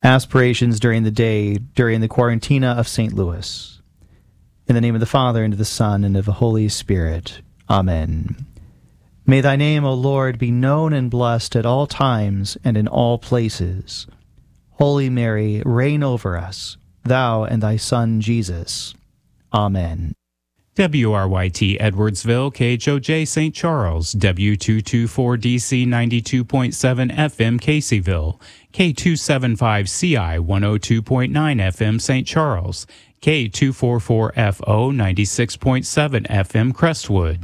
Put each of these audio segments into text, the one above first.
Aspirations during the day, during the Quarantina of St. Louis. In the name of the Father, and of the Son, and of the Holy Spirit. Amen. May thy name, O Lord, be known and blessed at all times and in all places. Holy Mary, reign over us, thou and thy Son Jesus. Amen. WRYT Edwardsville, KHOJ St. Charles, W224DC 92.7 FM Caseyville, K275CI 102.9 FM St. Charles, K244FO 96.7 FM Crestwood.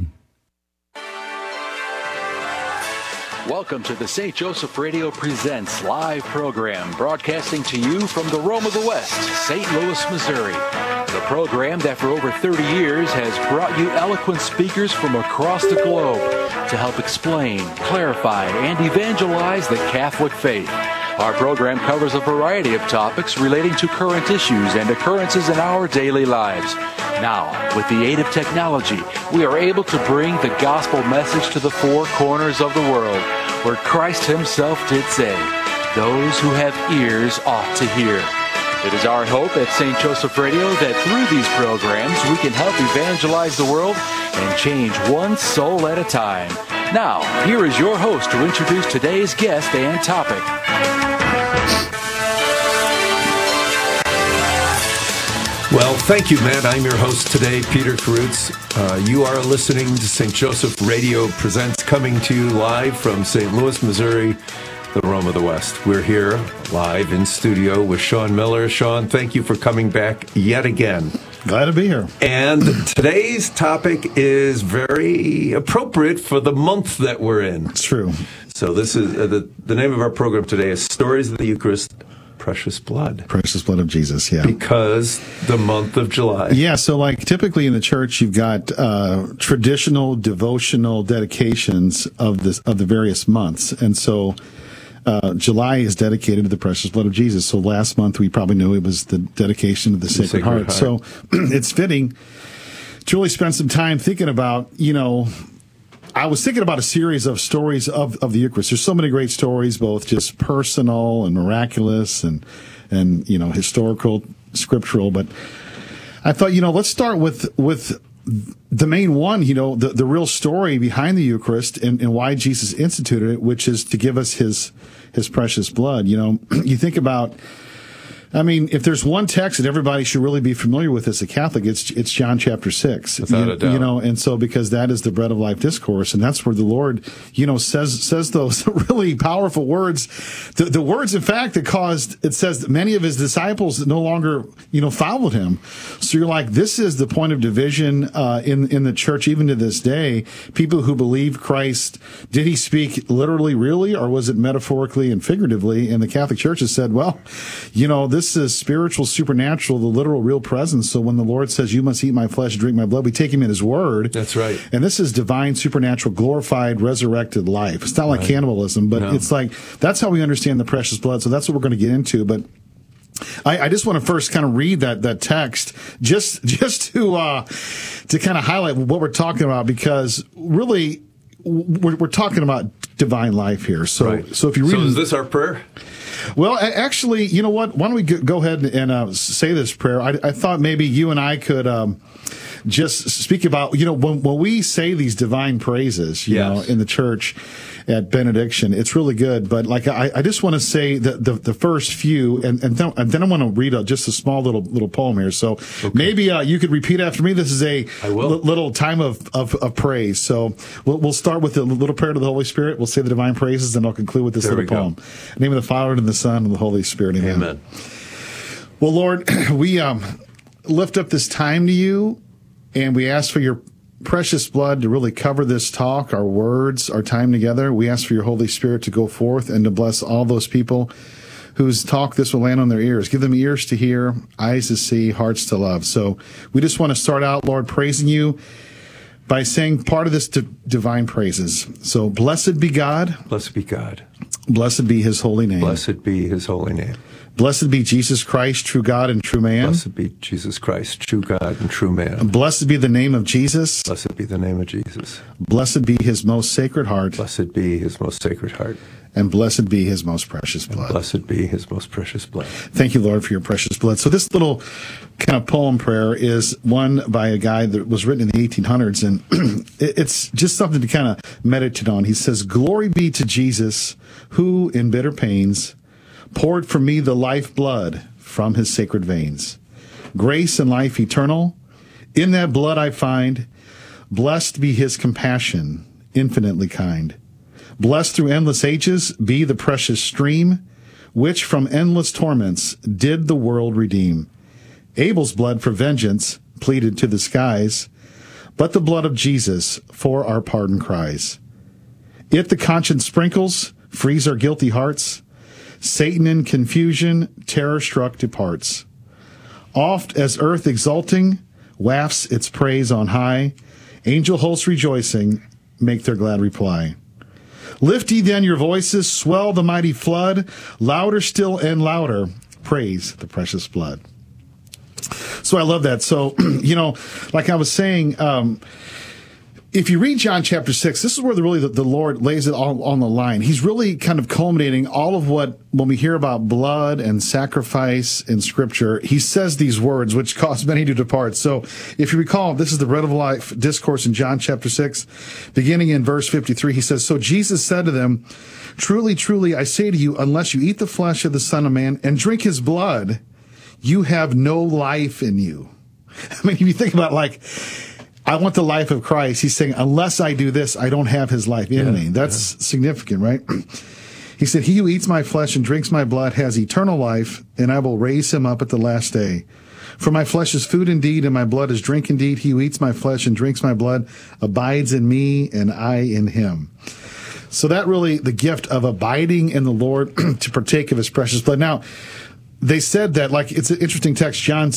Welcome to the St. Joseph Radio Presents live program, broadcasting to you from the Rome of the West, St. Louis, Missouri. The program that for over 30 years has brought you eloquent speakers from across the globe to help explain, clarify, and evangelize the Catholic faith. Our program covers a variety of topics relating to current issues and occurrences in our daily lives. Now, with the aid of technology, we are able to bring the gospel message to the four corners of the world, where Christ himself did say, "Those who have ears ought to hear." It is our hope at St. Joseph Radio that through these programs we can help evangelize the world and change one soul at a time. Now, here is your host to introduce today's guest and topic. Well, thank you, Matt. I'm your host today, Peter Karutz. You are listening to St. Joseph Radio Presents, coming to you live from St. Louis, Missouri, the Rome of the West. We're here live in studio with Sean Miller. Sean, thank you for coming back yet again. Glad to be here. And today's topic is very appropriate for the month that we're in. It's true. So this is the name of our program today is Stories of the Eucharist, Precious Blood. Precious Blood of Jesus, yeah. Because the month of July. Yeah, so like typically in the church, you've got traditional devotional dedications of the various months. And so July is dedicated to the Precious Blood of Jesus. So last month we probably knew it was the dedication of the Sacred Heart. So it's fitting to really spend some time thinking about, I was thinking about a series of stories of the Eucharist. There's so many great stories, both just personal and miraculous and historical, scriptural. But I thought, let's start with the main one, the real story behind the Eucharist and why Jesus instituted it, which is to give us his precious blood. You think about, if there's one text that everybody should really be familiar with as a Catholic, it's John chapter 6. Without a doubt. And so because that is the bread of life discourse, and that's where the Lord, says those really powerful words. The words, in fact, it says that many of his disciples no longer, followed him. So you're like, this is the point of division in the church even to this day. People who believe Christ, did he speak literally, really, or was it metaphorically and figuratively? And the Catholic Church has said, well, this is spiritual, supernatural, the literal, real presence. So when the Lord says, you must eat my flesh, drink my blood, we take him at his word. That's right. And this is divine, supernatural, glorified, resurrected life. It's not like cannibalism, but it's like, that's how we understand the precious blood. So that's what we're going to get into. But I just want to first kind of read that text just to kind of highlight what we're talking about, because really we're talking about divine life here. So if you read, is this our prayer? Well, actually, you know what? Why don't we go ahead and say this prayer? I thought maybe you and I could just speak about, when we say these divine praises, you know, in the church at benediction, it's really good. But like, I just want to say the first few, and then I want to read just a small little poem here. So maybe you could repeat after me. This is a little time of praise. So we'll start with a little prayer to the Holy Spirit. We'll say the divine praises, and I'll conclude with this little poem. In the name of the Father, and the Son, and the Holy Spirit. Amen. Amen. Well, Lord, we lift up this time to you, and we ask for your precious blood to really cover this talk, our words, our time together. We ask for your Holy Spirit to go forth and to bless all those people whose talk this will land on their ears. Give them ears to hear, eyes to see, hearts to love. So we just want to start out, Lord, praising you by saying part of this divine praises. So blessed be God. Blessed be God. Blessed be his holy name. Blessed be his holy name. Blessed be Jesus Christ, true God and true man. Blessed be Jesus Christ, true God and true man. Blessed be the name of Jesus. Blessed be the name of Jesus. Blessed be his most sacred heart. Blessed be his most sacred heart. and blessed be his most precious blood. Blessed be his most precious blood. Thank you, Lord, for your precious blood. So this little kind of poem prayer is one by a guy that was written in the 1800s, and it's just something to kind of meditate on. He says, "Glory be to Jesus, who in bitter pains poured for me the life blood from his sacred veins. Grace and life eternal, in that blood I find. Blessed be his compassion, infinitely kind. Blessed through endless ages be the precious stream, which from endless torments did the world redeem. Abel's blood for vengeance pleaded to the skies, but the blood of Jesus for our pardon cries. It the conscience sprinkles, frees our guilty hearts. Satan in confusion, terror-struck departs. Oft as earth exulting, wafts its praise on high, angel hosts rejoicing make their glad reply. Lift ye then your voices, swell the mighty flood, louder still and louder, praise the precious blood." So I love that. So, like I was saying, if you read John chapter 6, this is where the Lord lays it all on the line. He's really kind of culminating all of what, when we hear about blood and sacrifice in Scripture, he says these words, which cause many to depart. So if you recall, this is the Bread of Life discourse in John chapter 6, beginning in verse 53. He says, "So Jesus said to them, Truly, truly, I say to you, unless you eat the flesh of the Son of Man and drink his blood, you have no life in you." I mean, if you think about I want the life of Christ. He's saying, unless I do this, I don't have his life in me. That's significant, right? He said, "He who eats my flesh and drinks my blood has eternal life, and I will raise him up at the last day. For my flesh is food indeed, and my blood is drink indeed. He who eats my flesh and drinks my blood abides in me, and I in him." So that really, the gift of abiding in the Lord to partake of his precious blood. Now, they said that, it's an interesting text, John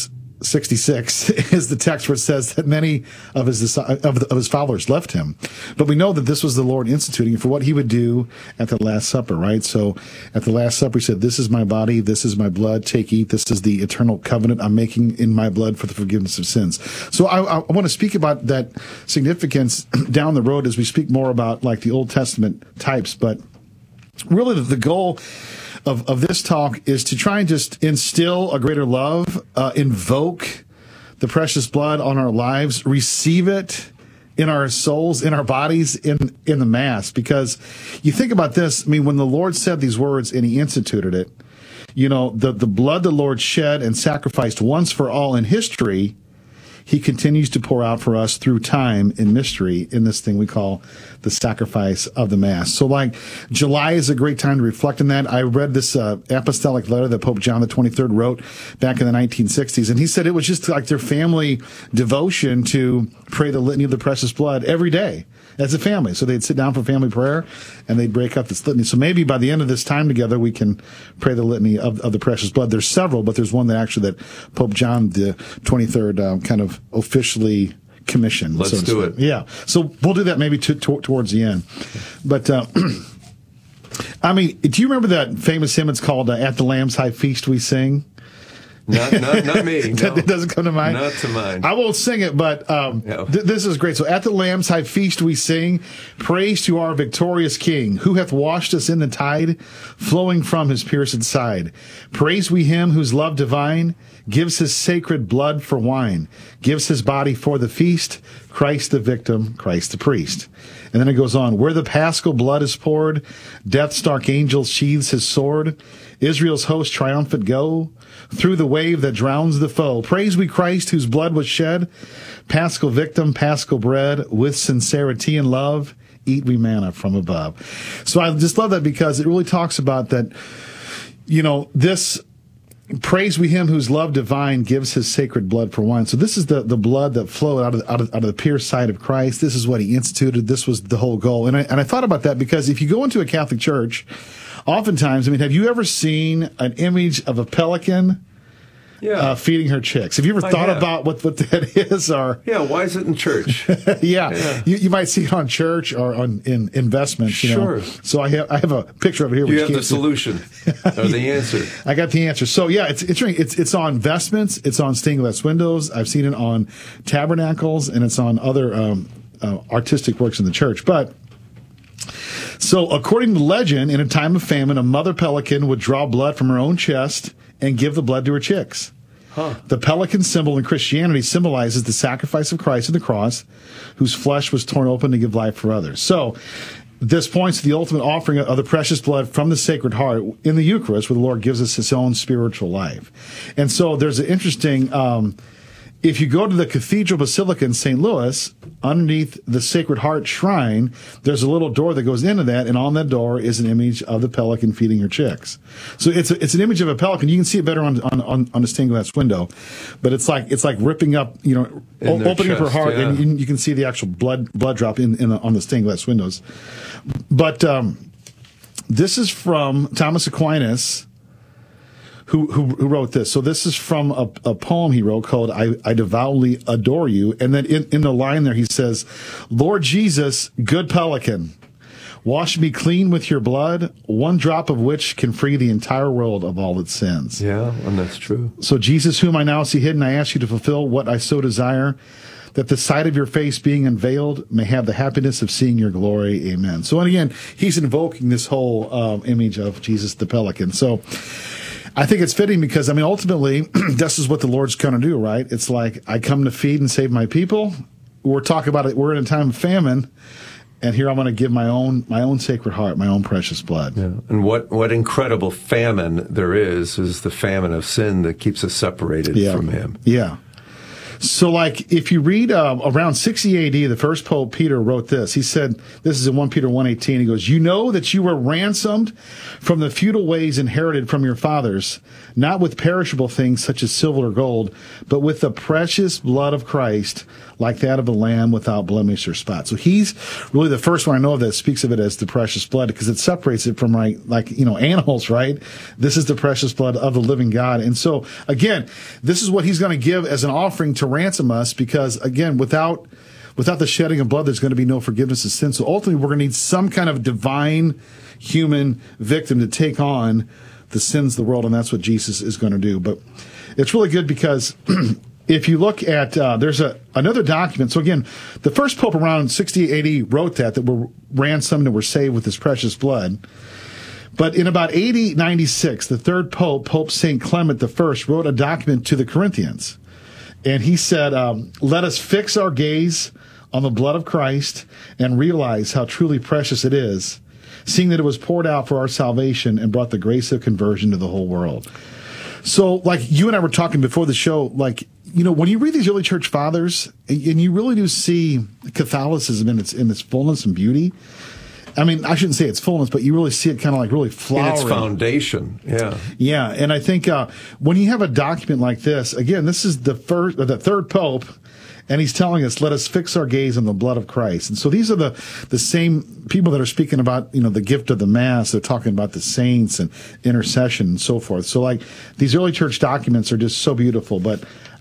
6:66 is the text where it says that many of his followers left him. But we know that this was the Lord instituting for what he would do at the Last Supper, right? So at the Last Supper, he said, "This is my body, this is my blood, take, eat. This is the eternal covenant I'm making in my blood for the forgiveness of sins." So I want to speak about that significance down the road as we speak more about the Old Testament types. But really the goal of this talk is to try and just instill a greater love, invoke the precious blood on our lives, receive it in our souls, in our bodies, in the Mass. Because you think about this, when the Lord said these words and he instituted it, the blood the Lord shed and sacrificed once for all in history, he continues to pour out for us through time in mystery in this thing we call the sacrifice of the Mass. So July is a great time to reflect on that. I read this apostolic letter that Pope John the 23rd wrote back in the 1960s, and he said it was just their family devotion to pray the litany of the precious blood every day as a family. So they'd sit down for family prayer and they'd break up this litany. So maybe by the end of this time together, we can pray the litany of the precious blood. There's several, but there's one that Pope John the 23rd kind of officially commissioned. Let's do it. Yeah. So we'll do that maybe towards the end. But, do you remember that famous hymn? It's called "At the Lamb's High Feast We Sing"? Not me. No. It doesn't come to mind? Not to mind. I won't sing it, but this is great. So, "At the Lamb's high feast we sing, praise to our victorious King, who hath washed us in the tide, flowing from his pierced side. Praise we him whose love divine gives his sacred blood for wine, gives his body for the feast, Christ the victim, Christ the priest." And then it goes on, "Where the paschal blood is poured, death's dark angel sheathes his sword, Israel's host triumphant go through the wave that drowns the foe. Praise we Christ whose blood was shed, paschal victim, paschal bread, with sincerity and love, eat we manna from above." So I just love that because it really talks about that, this praise we him whose love divine gives his sacred blood for wine. So this is the blood that flowed out of the pierced side of Christ. This is what he instituted. This was the whole goal. And I thought about that because if you go into a Catholic church, oftentimes, have you ever seen an image of a pelican feeding her chicks? Have you ever thought about what that is? Or why is it in church? You might see it on church or in investments. Sure. So I have a picture of it here. You have the solution or the answer. I got the answer. So it's on investments. It's on stained glass windows. I've seen it on tabernacles, and it's on other artistic works in the church. But So, according to legend, in a time of famine, a mother pelican would draw blood from her own chest and give the blood to her chicks. The pelican symbol in Christianity symbolizes the sacrifice of Christ on the cross, whose flesh was torn open to give life for others. So, this points to the ultimate offering of the precious blood from the Sacred Heart in the Eucharist, where the Lord gives us his own spiritual life. And so there's an interesting, if you go to the Cathedral Basilica in St. Louis, underneath the Sacred Heart Shrine, there's a little door that goes into that, and on that door is an image of the pelican feeding her chicks. So it's an image of a pelican. You can see it better on the stained glass window, but it's like ripping up, opening up her heart, yeah. And you can see the actual blood drop on the stained glass windows. But this is from Thomas Aquinas, who wrote this. So this is from a poem he wrote called I Devoutly Adore You. And then in the line there he says, Lord Jesus, good pelican, wash me clean with your blood, one drop of which can free the entire world of all its sins. Yeah, and that's true. So Jesus, whom I now see hidden, I ask you to fulfill what I so desire, that the sight of your face being unveiled may have the happiness of seeing your glory. Amen. So, and again, he's invoking this whole image of Jesus the pelican. So I think it's fitting because, ultimately, this is what the Lord's going to do, right? It's like, I come to feed and save my people. We're talking about it. We're in a time of famine. And here I'm going to give my own Sacred Heart, my own precious blood. Yeah. And what incredible famine there is the famine of sin that keeps us separated from him. Yeah. So, if you read around 60 AD, the first Pope Peter wrote this. He said, this is in 1 Peter 1:18. He goes, you know that you were ransomed from the futile ways inherited from your fathers, not with perishable things such as silver or gold, but with the precious blood of Christ, like that of a lamb without blemish or spot. So he's really the first one I know of that speaks of it as the precious blood, because it separates it from animals, right? This is the precious blood of the living God. And so, again, this is what he's going to give as an offering to ransom us, because, again, without the shedding of blood, there's going to be no forgiveness of sin. So ultimately, we're going to need some kind of divine human victim to take on the sins of the world, and that's what Jesus is going to do. But it's really good because if you look at, there's another document. So again, the first pope around 60 AD wrote that we're ransomed and we're saved with his precious blood. But in about AD 96, the third pope, Pope St. Clement I, wrote a document to the Corinthians. And he said, let us fix our gaze on the blood of Christ and realize how truly precious it is, seeing that it was poured out for our salvation and brought the grace of conversion to the whole world. So, you and I were talking before the show, when you read these early church fathers, and you really do see Catholicism in its fullness and beauty. I shouldn't say its fullness, but you really see it kind of really flowering. In its foundation, yeah. Yeah, and I think when you have a document like this, again, this is the third pope, and he's telling us, let us fix our gaze on the blood of Christ. And so these are the same people that are speaking about, the gift of the Mass. They're talking about the saints and intercession and so forth. So these early church documents are just so beautiful. But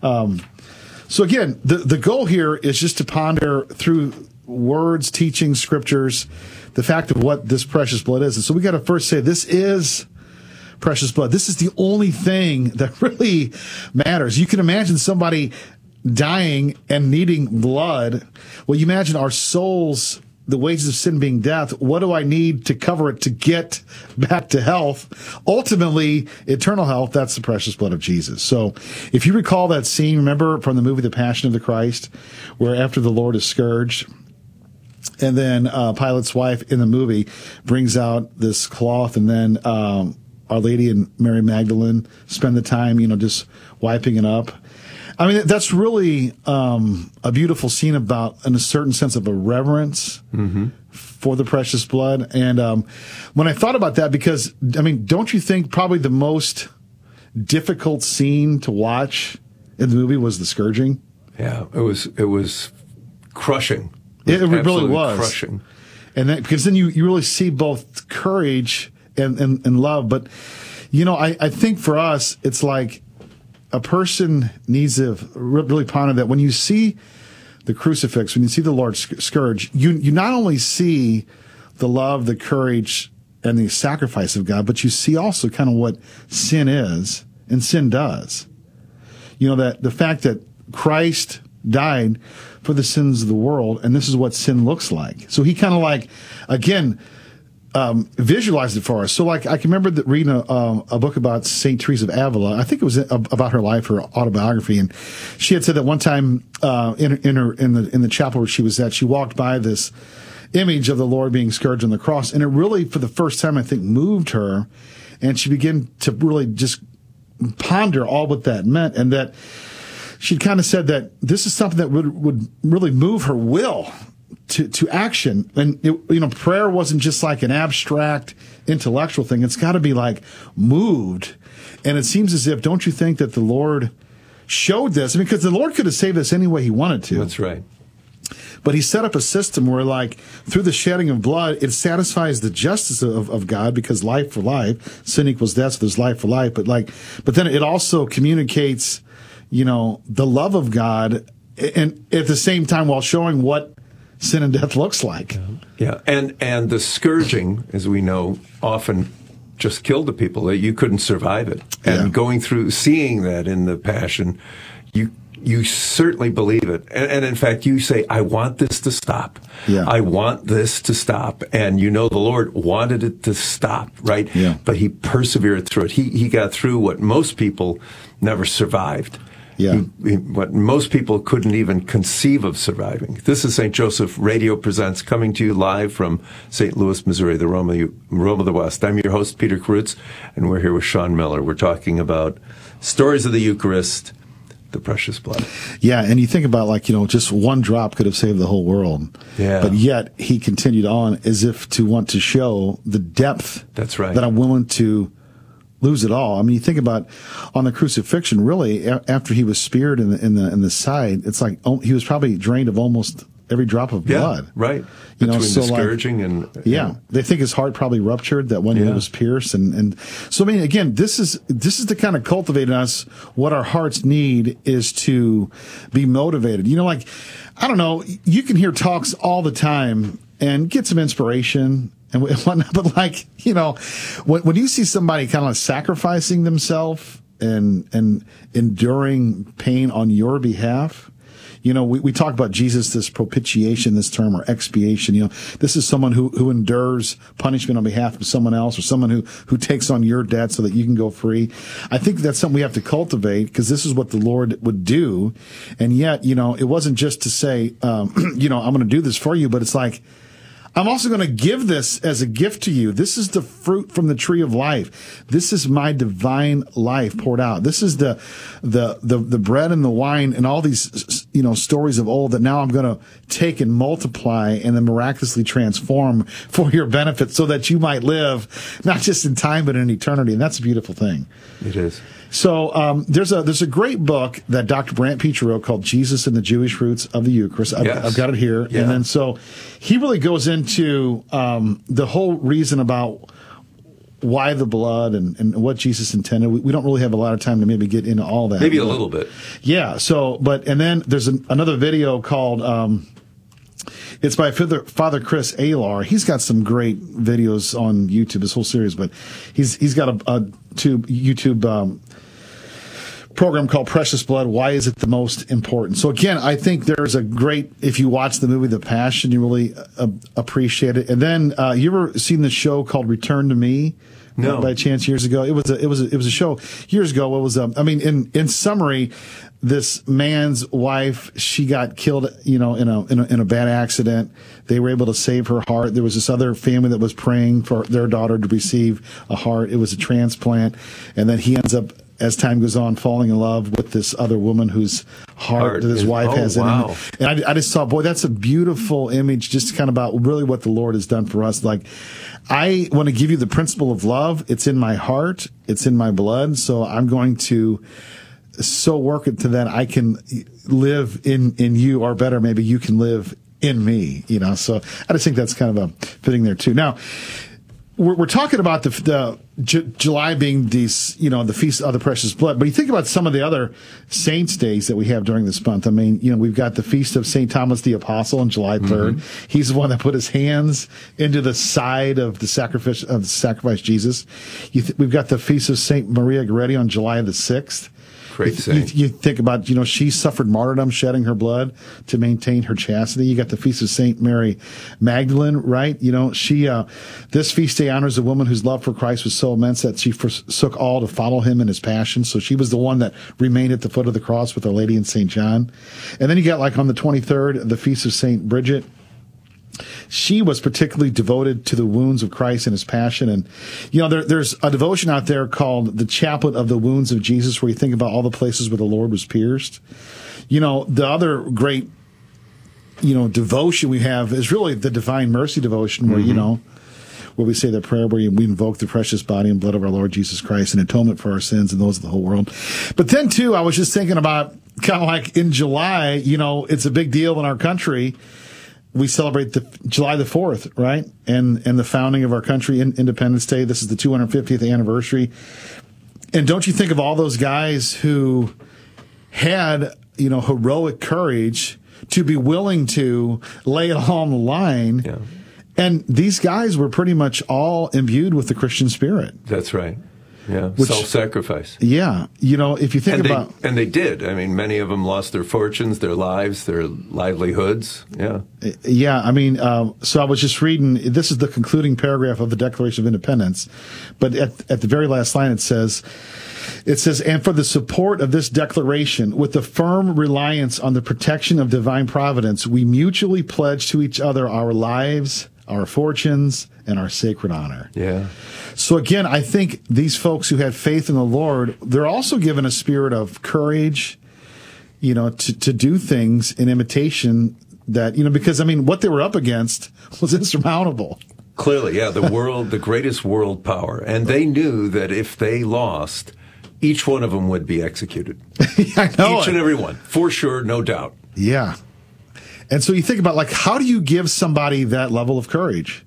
so again, the goal here is just to ponder through words, teaching, scriptures, the fact of what this precious blood is. And so we got to first say this is precious blood. This is the only thing that really matters. You can imagine somebody dying and needing blood. Well, you imagine our souls, the wages of sin being death. What do I need to cover it to get back to health? Ultimately, eternal health. That's the precious blood of Jesus. So if you recall that scene, remember from the movie The Passion of the Christ, where after the Lord is scourged, and then Pilate's wife in the movie brings out this cloth, and then Our Lady and Mary Magdalene spend the time, just wiping it up. That's really a beautiful scene about, in a certain sense, of a reverence for the precious blood. And when I thought about that, because, don't you think probably the most difficult scene to watch in the movie was the scourging? Yeah, it was crushing. It really was crushing. And because then you really see both courage and love. But, I think for us, it's like a person needs to really ponder that when you see the crucifix, when you see the Lord scourge, you not only see the love, the courage, and the sacrifice of God, but you see also kind of what sin is and sin does. That the fact that Christ died for the sins of the world, and this is what sin looks like. So he kind of again, visualized it for us. So, like, I can remember reading a book about Saint Teresa of Avila. I think it was about her life, her autobiography, and she had said that one time in the chapel where she was at, she walked by this image of the Lord being scourged on the cross, and it really, for the first time, I think, moved her, and she began to really just ponder all what that meant, and that she'd kind of said that this is something that would really move her will to action. And prayer wasn't just like an abstract intellectual thing. It's got to be like moved. And it seems as if, don't you think that the Lord showed this? I mean, because the Lord could have saved us any way he wanted to. That's right. But he set up a system where, like, through the shedding of blood, it satisfies the justice of God, because life for life, sin equals death, so there's life for life. But then it also communicates, the love of God, and at the same time while showing what sin and death looks like. Yeah, and the scourging, as we know, often just killed the people. That you couldn't survive it. And going through, seeing that in the Passion, you certainly believe it. And in fact, you say, I want this to stop. Yeah. I want this to stop. And the Lord wanted it to stop, right? Yeah. But he persevered through it. He got through what most people never survived. Yeah. What most people couldn't even conceive of surviving. This is St. Joseph Radio Presents, coming to you live from St. Louis, Missouri, the Rome of the West. I'm your host, Peter Karutz, and we're here with Sean Miller. We're talking about stories of the Eucharist, the precious blood. Yeah, and you think about, like, just one drop could have saved the whole world. Yeah. But yet he continued on as if to want to show the depth. That's right. That I'm willing to lose it all. I mean, you think about on the crucifixion, really, after he was speared in the side, it's like he was probably drained of almost every drop of blood. Right. Between the scourging and they think his heart probably ruptured that when it was pierced, and so I mean, again, this is to kind of cultivate in us what our hearts need is to be motivated. Like, I don't know, you can hear talks all the time and get some inspiration and whatnot, but like, when you see somebody kind of sacrificing themselves and enduring pain on your behalf. We talk about Jesus, this propitiation, this term, or expiation. This is someone who endures punishment on behalf of someone else, or someone who takes on your debt so that you can go free. I think that's something we have to cultivate, because this is what the Lord would do. And yet, it wasn't just to say, I'm going to do this for you, but it's like, I'm also going to give this as a gift to you. This is the fruit from the tree of life. This is my divine life poured out. This is the bread and the wine and all these, stories of old that now I'm going to take and multiply and then miraculously transform for your benefit, so that you might live not just in time, but in eternity. And that's a beautiful thing. It is. So there's a great book that Dr. Brant Pitre wrote called Jesus and the Jewish Roots of the Eucharist. I've got it here. Yeah. And then so he really goes into the whole reason about why the blood and what Jesus intended. We don't really have a lot of time to maybe get into all that. Maybe a little bit. Yeah. So, and then there's another video called it's by Father Chris Alar. He's got some great videos on YouTube, this whole series, but he's got a YouTube program called Precious Blood. Why is it the most important? So again, I think there's a great, if you watch the movie The Passion, you really appreciate it. And then you ever seen the show called Return to Me? No. By chance, years ago. It was a show years ago. It was in summary, this man's wife, she got killed, in a bad accident. They were able to save her heart. There was this other family that was praying for their daughter to receive a heart. It was a transplant. And then he ends up, as time goes on, falling in love with this other woman whose heart that his wife has in him. And I just thought, boy, that's a beautiful image, just kind of about really what the Lord has done for us. Like, I want to give you the principle of love. It's in my heart. It's in my blood. So I'm going to so work it to that I can live in you, or better, maybe you can live in me, So I just think that's kind of a fitting there too. Now, we're talking about the July being these, the Feast of the Precious Blood, but you think about some of the other saints' days that we have during this month. I mean, we've got the Feast of St. Thomas the Apostle on July 3rd. Mm-hmm. He's the one that put his hands into the side of the sacrifice Jesus. We've got the Feast of St. Maria Goretti on July the 6th. Great saint. You think about, she suffered martyrdom, shedding her blood to maintain her chastity. You got the feast of Saint Mary Magdalene, right? This feast day honors a woman whose love for Christ was so immense that she forsook all to follow him in his passion. So she was the one that remained at the foot of the cross with Our Lady and Saint John. And then you got, like, on the 23rd, the feast of Saint Bridget. She was particularly devoted to the wounds of Christ and his passion. And, there's a devotion out there called the Chaplet of the Wounds of Jesus, where you think about all the places where the Lord was pierced. The other great, devotion we have is really the Divine Mercy devotion, where, where we say the prayer where we invoke the precious body and blood of our Lord Jesus Christ in atonement for our sins and those of the whole world. But then, too, I was just thinking about kind of like in July, it's a big deal in our country. We celebrate July the 4th, right? And the founding of our country, Independence Day. This is the 250th anniversary. And don't you think of all those guys who had, heroic courage to be willing to lay it all on the line. Yeah. And these guys were pretty much all imbued with the Christian spirit. That's right. Yeah, self-sacrifice. Yeah, if you think about... And they did. I mean, many of them lost their fortunes, their lives, their livelihoods. Yeah. Yeah, so I was just reading, this is the concluding paragraph of the Declaration of Independence, but at the very last line it says, and for the support of this declaration, with the firm reliance on the protection of divine providence, we mutually pledge to each other our lives, our fortunes, and our sacred honor. Yeah. So again, I think these folks who had faith in the Lord, they're also given a spirit of courage, to do things in imitation that, because, what they were up against was insurmountable. Clearly, yeah, the greatest world power. And they knew that if they lost, each one of them would be executed. I know each and every one, for sure, no doubt. Yeah. And so you think about, like, how do you give somebody that level of courage?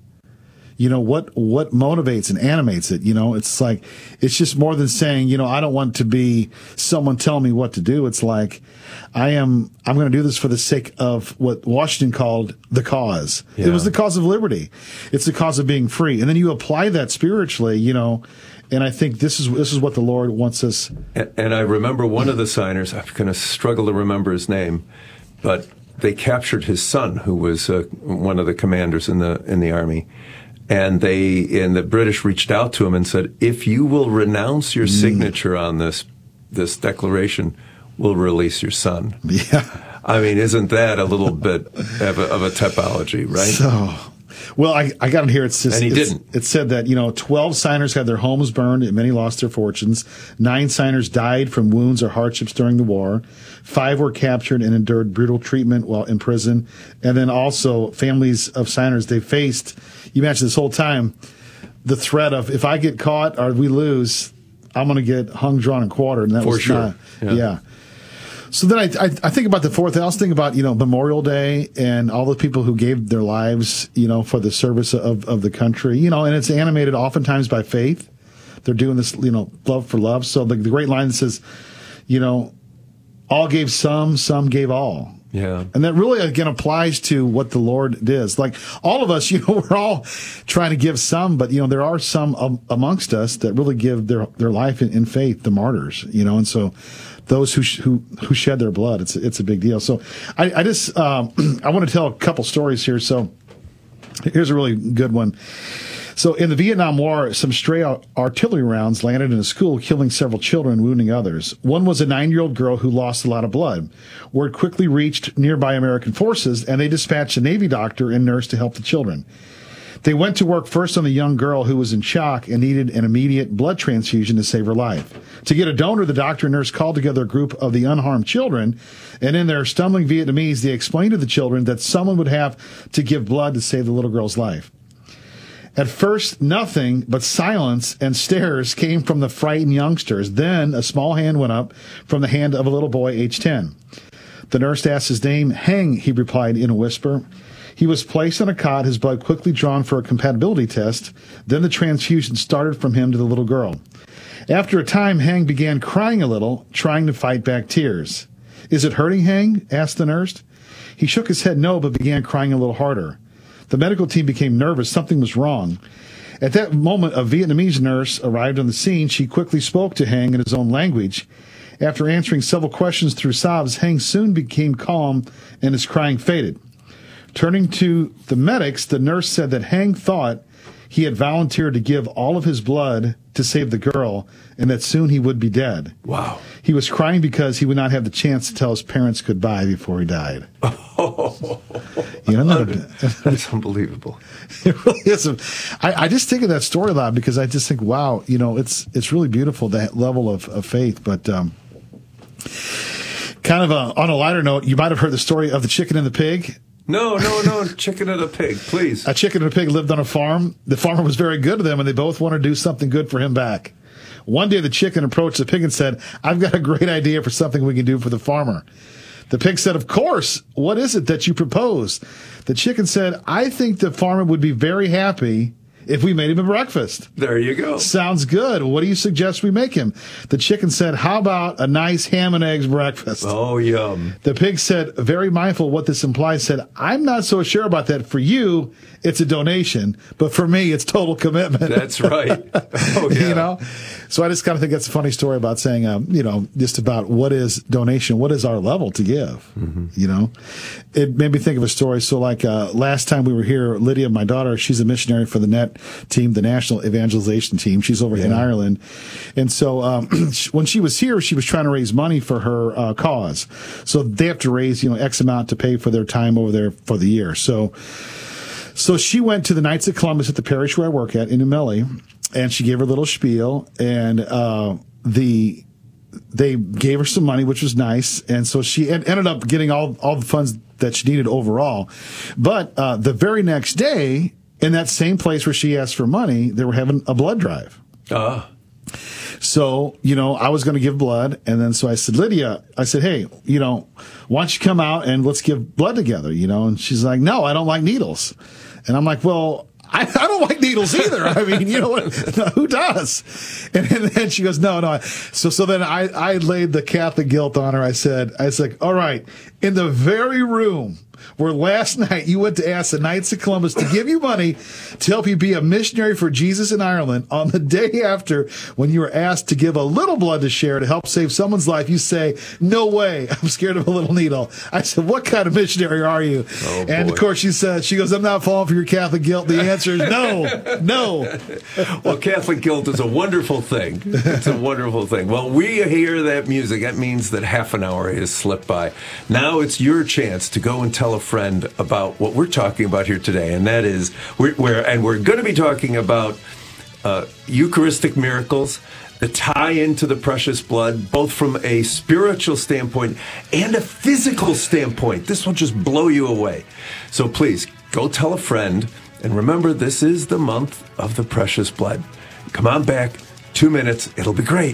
What motivates and animates it? It's like, it's just more than saying, I don't want to be someone telling me what to do. It's like, I'm going to do this for the sake of what Washington called the cause. Yeah. It was the cause of liberty. It's the cause of being free. And then you apply that spiritually, and I think this is what the Lord wants us. And I remember one of the signers, I'm going to struggle to remember his name, but they captured his son, who was one of the commanders in the army. And the British reached out to him and said, if you will renounce your signature on this declaration, we'll release your son. Yeah. Isn't that a little bit of a typology, right? So, well, I got it here. It says, and he didn't. It said that, 12 signers had their homes burned and many lost their fortunes. 9 signers died from wounds or hardships during the war. 5 were captured and endured brutal treatment while in prison. And then also families of signers, they faced, you imagine this whole time, the threat of, if I get caught or we lose, I'm going to get hung, drawn, and quartered. And that for was sure. Yeah. So then I think about the 4th. I also think about, Memorial Day and all the people who gave their lives, for the service of the country, and it's animated oftentimes by faith. They're doing this, love for love. So the great line that says, all gave some gave all. Yeah. And that really, again, applies to what the Lord does. Like, all of us, we're all trying to give some, but, there are some amongst us that really give their life in faith, the martyrs, and so those who shed their blood, it's a big deal. So I just, I want to tell a couple stories here. So here's a really good one. So in the Vietnam War, some stray artillery rounds landed in a school, killing several children and wounding others. One was a 9-year-old girl who lost a lot of blood. Word quickly reached nearby American forces, and they dispatched a Navy doctor and nurse to help the children. They went to work first on the young girl who was in shock and needed an immediate blood transfusion to save her life. To get a donor, the doctor and nurse called together a group of the unharmed children, and in their stumbling Vietnamese, they explained to the children that someone would have to give blood to save the little girl's life. At first, nothing but silence and stares came from the frightened youngsters. Then a small hand went up from the hand of a little boy, age 10. The nurse asked his name. Heng, he replied in a whisper. He was placed on a cot, his blood quickly drawn for a compatibility test. Then the transfusion started from him to the little girl. After a time, Heng began crying a little, trying to fight back tears. Is it hurting, Heng? Asked the nurse. He shook his head no, but began crying a little harder. The medical team became nervous. Something was wrong. At that moment, a Vietnamese nurse arrived on the scene. She quickly spoke to Heng in his own language. After answering several questions through sobs, Heng soon became calm and his crying faded. Turning to the medics, the nurse said that Heng thought he had volunteered to give all of his blood to save the girl and that soon he would be dead. Wow. He was crying because he would not have the chance to tell his parents goodbye before he died. That's unbelievable. It really is. I just think of that story a lot because I just think, wow, it's really beautiful, that level of faith. But kind of on a lighter note, you might have heard the story of the chicken and the pig. No. Chicken and a pig, please. A chicken and a pig lived on a farm. The farmer was very good to them, and they both wanted to do something good for him back. One day, the chicken approached the pig and said, "I've got a great idea for something we can do for the farmer." The pig said, "Of course. What is it that you propose?" The chicken said, "I think the farmer would be very happy if we made him a breakfast." There you go. Sounds good. What do you suggest we make him? The chicken said, "How about a nice ham and eggs breakfast?" Oh, yum. The pig said, very mindful of what this implies, said, "I'm not so sure about that. For you, it's a donation, but for me, it's total commitment." That's right. Oh, yeah. So I just kind of think that's a funny story about saying, just about what is donation, what is our level to give, It made me think of a story. So like last time we were here, Lydia, my daughter, she's a missionary for the NET team, the National Evangelization Team. She's over in Ireland. And so when she was here, she was trying to raise money for her cause. So they have to raise, X amount to pay for their time over there for the year. So she went to the Knights of Columbus at the parish where I work at in Umeli, and she gave her little spiel, and they gave her some money, which was nice. And so she ended up getting all the funds that she needed overall. But the very next day, in that same place where she asked for money, they were having a blood drive. So, I was going to give blood. And then so I said, Lydia, hey, why don't you come out and let's give blood together, And she's like, "No, I don't like needles." And I'm like, "Well, I don't like needles either. I mean, who does?" And then she goes, no. So then I laid the Catholic guilt on her. I said, all right, in the very room where last night you went to ask the Knights of Columbus to give you money to help you be a missionary for Jesus in Ireland, on the day after when you were asked to give a little blood to share to help save someone's life, you say, "No way, I'm scared of a little needle." I said, "What kind of missionary are you?" Oh, and of course she goes, "I'm not falling for your Catholic guilt." The answer is no. Well, Catholic guilt is a wonderful thing. It's a wonderful thing. Well, we hear that music. That means that half an hour has slipped by. Now it's your chance to go and tell a friend about what we're talking about here today, and that is we're going to be talking about Eucharistic miracles, the tie into the precious blood, both from a spiritual standpoint and a physical standpoint. This will just blow you away. So please go tell a friend, and remember, this is the month of the precious blood. Come on back, 2 minutes, it'll be great.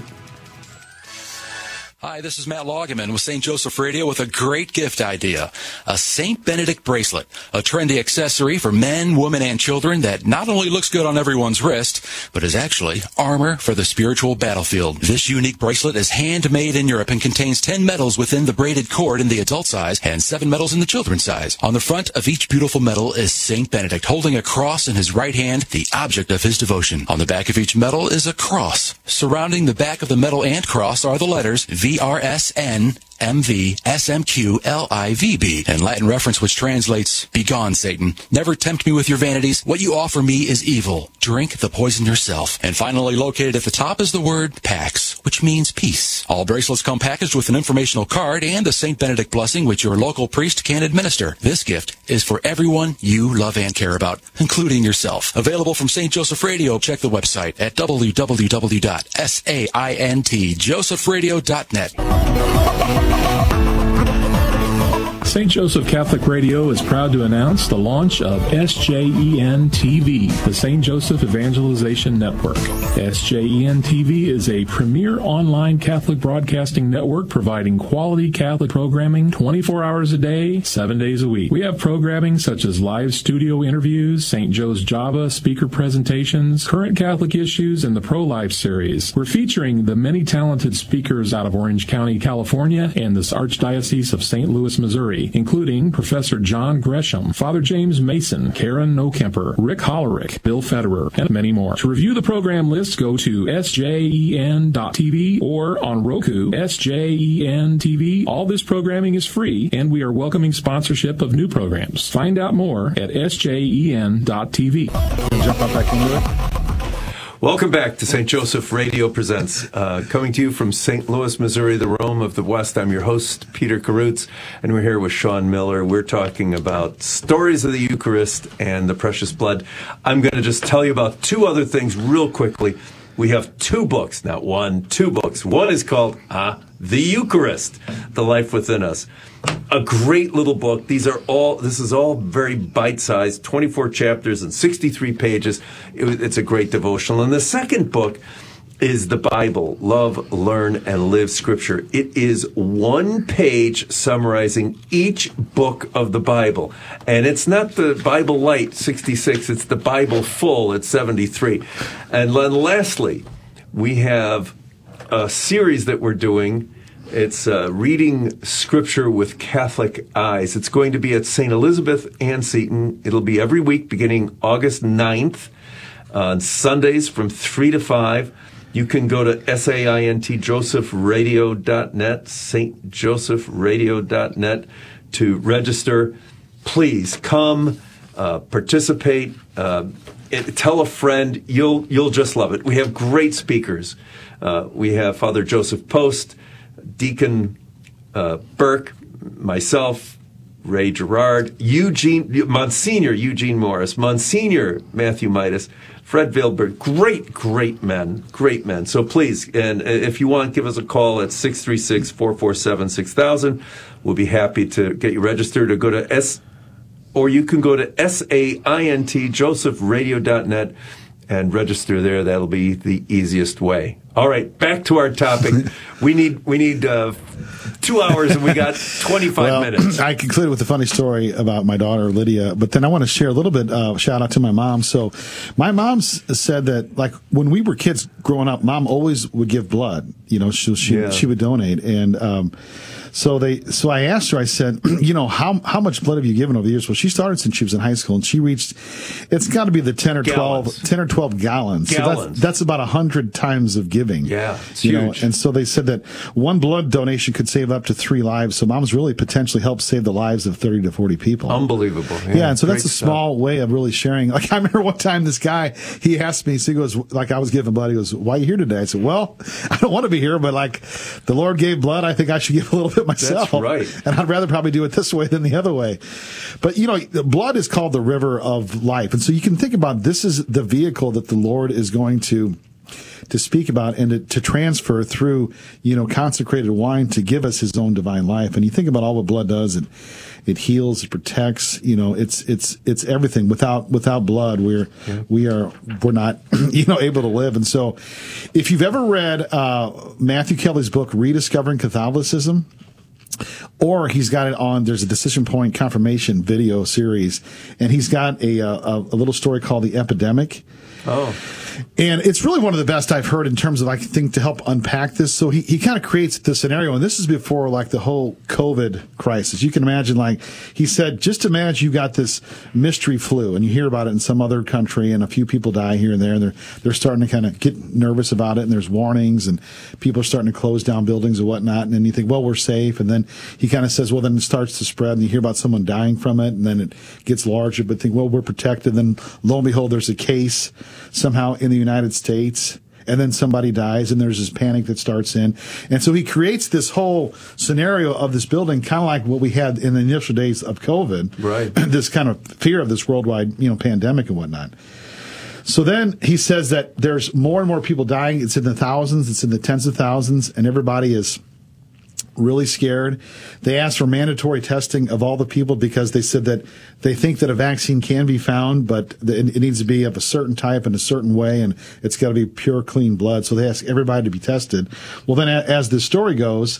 Hi, this is Matt Loggeman with St. Joseph Radio with a great gift idea. A St. Benedict bracelet, a trendy accessory for men, women, and children that not only looks good on everyone's wrist, but is actually armor for the spiritual battlefield. This unique bracelet is handmade in Europe and contains 10 medals within the braided cord in the adult size and 7 medals in the children's size. On the front of each beautiful medal is St. Benedict holding a cross in his right hand, the object of his devotion. On the back of each medal is a cross. Surrounding the back of the medal and cross are the letters VRSN MV SMQ LIVB, in Latin reference which translates, "Begone, Satan. Never tempt me with your vanities. What you offer me is evil. Drink the poison yourself." And finally, located at the top is the word Pax, which means peace. All bracelets come packaged with an informational card and a St. Benedict blessing which your local priest can administer. This gift is for everyone you love and care about, including yourself. Available from St. Joseph Radio. Check the website at www.saintjosephradio.net. St. Joseph Catholic Radio is proud to announce the launch of SJEN TV, the St. Joseph Evangelization Network. SJEN TV is a premier online Catholic broadcasting network providing quality Catholic programming 24 hours a day, 7 days a week. We have programming such as live studio interviews, St. Joe's Java speaker presentations, current Catholic issues, and the Pro-Life series. We're featuring the many talented speakers out of Orange County, California, and this Archdiocese of St. Louis, Missouri. Missouri, including Professor John Gresham, Father James Mason, Karen Nokemper, Rick Hollerick, Bill Federer, and many more. To review the program list, go to sjen.tv or on Roku, SJEN TV. All this programming is free, and we are welcoming sponsorship of new programs. Find out more at sjen.tv. Jump up back into it. Welcome back to St. Joseph Radio Presents. Coming to you from St. Louis, Missouri, the Rome of the West. I'm your host, Peter Karutz, and we're here with Sean Miller. We're talking about stories of the Eucharist and the precious blood. I'm going to just tell you about two other things real quickly. We have two books, not one, two books. One is called The Eucharist, The Life Within Us. A great little book. This is all very bite-sized, 24 chapters and 63 pages. It's a great devotional. And the second book is the Bible, Love, Learn, and Live Scripture. It is one page summarizing each book of the Bible. And it's not the Bible Light, 66. It's the Bible Full at 73. And then lastly, we have a series that we're doing. It's Reading Scripture with Catholic Eyes. It's going to be at St. Elizabeth Ann Seton. It'll be every week beginning August 9th on Sundays from 3 to 5. You can go to saintjosephradio.net, saintjosephradio.net to register. Please come, participate, tell a friend. You'll just love it. We have great speakers. We have Father Joseph Post, Deacon Burke, myself, Ray Gerard, Monsignor Eugene Morris, Monsignor Matthew Midas, Fred Vilberg, great men. So please, and if you want, give us a call at 636-447-6000. We'll be happy to get you registered, or you can go to saintjosephradio.net and register there. That'll be the easiest way. All right, back to our topic. We need 2 hours, and we got 25 minutes. I concluded with a funny story about my daughter, Lydia, but then I want to share a little bit, shout out to my mom. So my mom said that, like, when we were kids growing up, Mom always would give blood. You know, she would donate. And so I asked her, I said, how much blood have you given over the years? Well, she started since she was in high school, and she reached, it's got to be the 10 or 12 gallons. So that's about 100 times of giving. Yeah, it's huge. And so they said that one blood donation could save up to 3 lives. So Mom's really potentially helped save the lives of 30 to 40 people. Unbelievable. Yeah, and so that's a small way of really sharing. Like, I remember one time this guy, he asked me, so he goes, like, I was giving blood. He goes, "Why are you here today?" I said, "Well, I don't want to be here, but like, the Lord gave blood. I think I should give a little bit myself." That's right. And I'd rather probably do it this way than the other way. But, the blood is called the river of life. And so you can think about, this is the vehicle that the Lord is going to speak about and to transfer through, consecrated wine to give us his own divine life. And you think about all what blood does, it heals, it protects, it's everything. Without blood, we're not, able to live. And so if you've ever read, Matthew Kelly's book, Rediscovering Catholicism, or he's got it on, there's a Decision Point confirmation video series, and he's got a little story called The Epidemic. Oh. And it's really one of the best I've heard in terms of, I think, to help unpack this. So he kind of creates the scenario, and this is before, like, the whole COVID crisis. You can imagine, like, he said, just imagine you got this mystery flu, and you hear about it in some other country, and a few people die here and there, and they're starting to kind of get nervous about it, and there's warnings, and people are starting to close down buildings and whatnot, and then you think, well, we're safe, and then he kind of says, well, then it starts to spread, and you hear about someone dying from it, and then it gets larger, but think, well, we're protected, then lo and behold, there's a case somehow in the United States, and then somebody dies, and there's this panic that starts in. And so he creates this whole scenario of this building, kind of like what we had in the initial days of COVID. Right. This kind of fear of this worldwide, pandemic and whatnot. So then he says that there's more and more people dying. It's in the thousands, it's in the tens of thousands, and everybody is really scared. They asked for mandatory testing of all the people because they said that they think that a vaccine can be found, but it needs to be of a certain type in a certain way, and it's got to be pure, clean blood. So they ask everybody to be tested. Well, then as the story goes,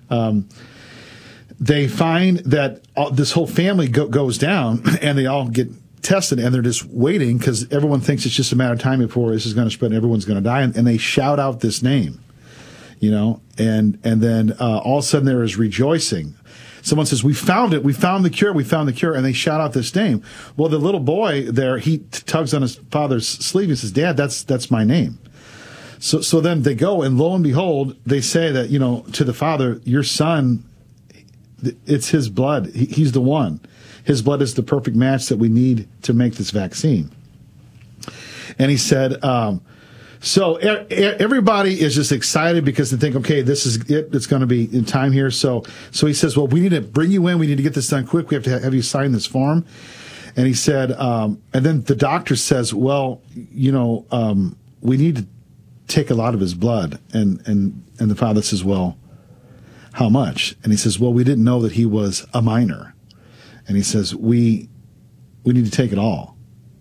they find that this whole family goes down, and they all get tested, and they're just waiting because everyone thinks it's just a matter of time before this is going to spread and everyone's going to die, and they shout out this name. and then all of a sudden there is rejoicing. Someone says, we found it. We found the cure. We found the cure. And they shout out this name. Well, the little boy there, he tugs on his father's sleeve and says, Dad, that's my name. So then they go, and lo and behold, they say that, to the father, your son, it's his blood. He's the one. His blood is the perfect match that we need to make this vaccine. And he said, so everybody is just excited because they think, okay, this is it. It's going to be in time here. So he says, well, we need to bring you in. We need to get this done quick. We have to have you sign this form. And he said, and then the doctor says, well, we need to take a lot of his blood. And the father says, well, how much? And he says, well, we didn't know that he was a minor. And he says, we need to take it all.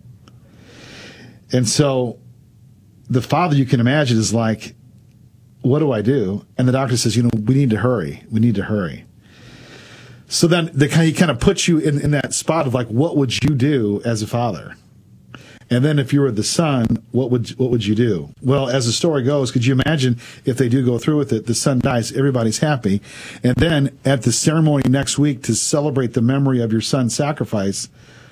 And so the father, you can imagine, is like, what do I do? And the doctor says, we need to hurry. We need to hurry. So then he kind of puts you in that spot of like, what would you do as a father? And then if you were the son, what would you do? Well, as the story goes, could you imagine if they do go through with it, the son dies, everybody's happy. And then at the ceremony next week to celebrate the memory of your son's sacrifice,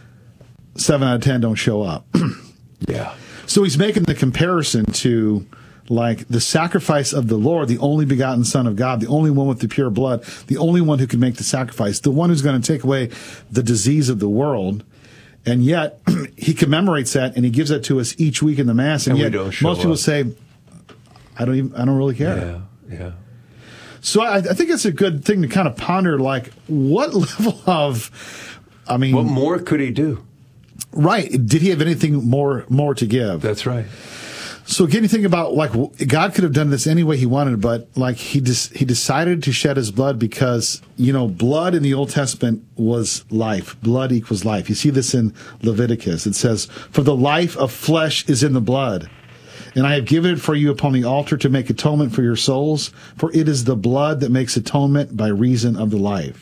7 out of 10 don't show up. Yeah. So he's making the comparison to like the sacrifice of the Lord, the only begotten Son of God, the only one with the pure blood, the only one who can make the sacrifice, the one who's going to take away the disease of the world. And yet he commemorates that and he gives that to us each week in the Mass. And yet most people say, I don't really care. Yeah. So I think it's a good thing to kind of ponder, like, what level of, what more could he do? Right. Did he have anything more to give? That's right. So again, you think about, like, God could have done this any way he wanted, but like he decided to shed his blood because, blood in the Old Testament was life. Blood equals life. You see this in Leviticus. It says, for the life of flesh is in the blood. And I have given it for you upon the altar to make atonement for your souls, for it is the blood that makes atonement by reason of the life.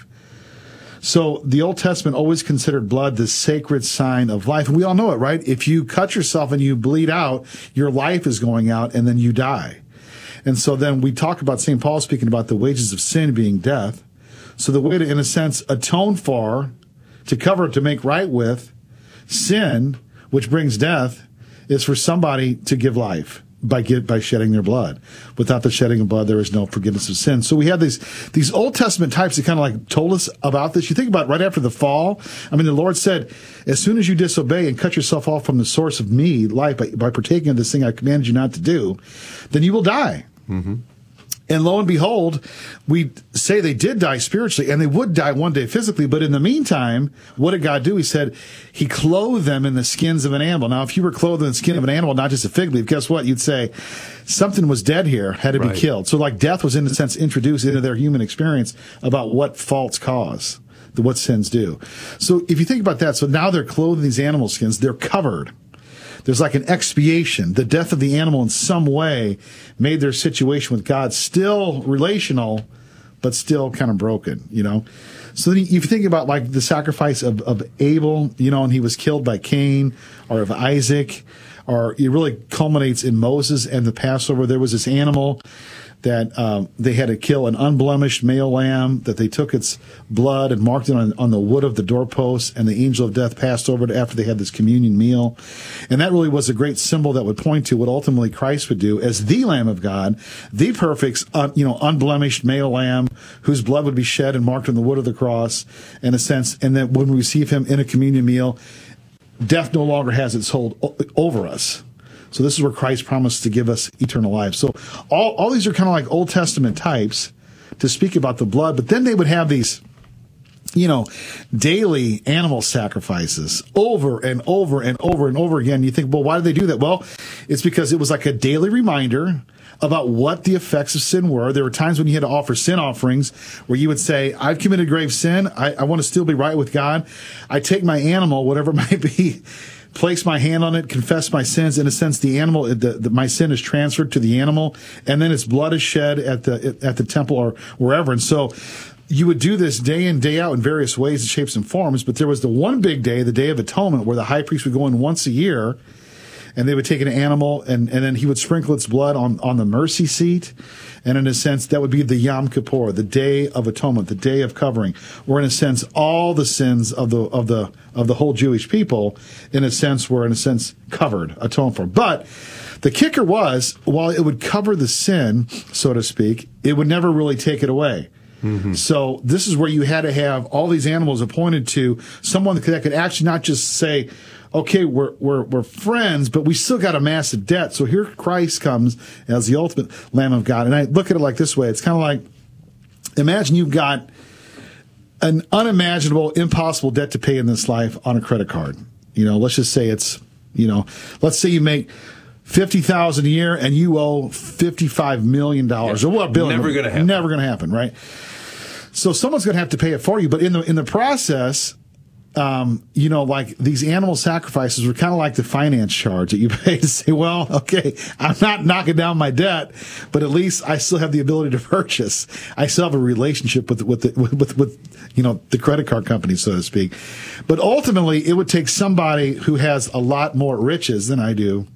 So the Old Testament always considered blood the sacred sign of life. And we all know it, right? If you cut yourself and you bleed out, your life is going out and then you die. And so then we talk about St. Paul speaking about the wages of sin being death. So the way to, in a sense, atone for, to cover, to make right with sin, which brings death, is for somebody to give life by shedding their blood. Without the shedding of blood, there is no forgiveness of sin. So we have these Old Testament types that kind of like told us about this. You think about right after the fall. The Lord said, as soon as you disobey and cut yourself off from the source of me, life, by partaking of this thing I commanded you not to do, then you will die. Mm-hmm. And lo and behold, we say they did die spiritually, and they would die one day physically. But in the meantime, what did God do? He said he clothed them in the skins of an animal. Now, if you were clothed in the skin of an animal, not just a fig leaf, guess what? You'd say something was dead here, had to be killed. So like death was, in a sense, introduced into their human experience about what faults cause, what sins do. So if you think about that, so now they're clothed in these animal skins, they're covered. There's like an expiation. The death of the animal in some way made their situation with God still relational, but still kind of broken, So then you think about like the sacrifice of Abel, and he was killed by Cain, or of Isaac, or it really culminates in Moses and the Passover. There was this animal that they had to kill, an unblemished male lamb, that they took its blood and marked it on the wood of the doorpost, and the angel of death passed over it after they had this communion meal. And that really was a great symbol that would point to what ultimately Christ would do as the Lamb of God, the perfect, unblemished male lamb whose blood would be shed and marked on the wood of the cross, in a sense, and that when we receive him in a communion meal, death no longer has its hold over us. So this is where Christ promised to give us eternal life. So all these are kind of like Old Testament types to speak about the blood, but then they would have these, daily animal sacrifices over and over and over and over again. You think, well, why did they do that? Well, it's because it was like a daily reminder about what the effects of sin were. There were times when you had to offer sin offerings where you would say, I've committed grave sin. I want to still be right with God. I take my animal, whatever it might be, place my hand on it, confess my sins. In a sense, the animal, my sin is transferred to the animal, and then its blood is shed at the temple or wherever. And so you would do this day in, day out in various ways and shapes and forms. But there was the one big day, the Day of Atonement, where the high priest would go in once a year, and they would take an animal, and then he would sprinkle its blood on the mercy seat. And in a sense, that would be the Yom Kippur, the Day of Atonement, the Day of Covering, or in a sense, all the sins of the whole Jewish people, in a sense, were in a sense covered, atoned for. But the kicker was, while it would cover the sin, so to speak, it would never really take it away. Mm-hmm. So this is where you had to have all these animals appointed to someone that could actually not just say, okay, we're friends, but we still got a massive debt. So here Christ comes as the ultimate Lamb of God. And I look at it like this way. It's kind of like, imagine you've got an unimaginable, impossible debt to pay in this life on a credit card. Let's just say it's, let's say you make $50,000 a year and you owe $55 million or what billion. Never going to happen. Never going to happen, right? So someone's going to have to pay it for you. But in the process, like these animal sacrifices were kind of like the finance charge that you pay to say, well, okay, I'm not knocking down my debt, but at least I still have the ability to purchase. I still have a relationship with the credit card company, so to speak. But ultimately, it would take somebody who has a lot more riches than I do